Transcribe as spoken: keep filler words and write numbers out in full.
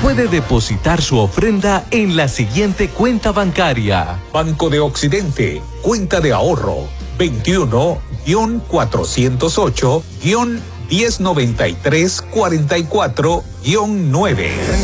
puede depositar su ofrenda en la siguiente cuenta bancaria. Banco de Occidente, cuenta de ahorro veintiuno, cuatrocientos ocho, diez noventa y tres, cuarenta y cuatro, nueve.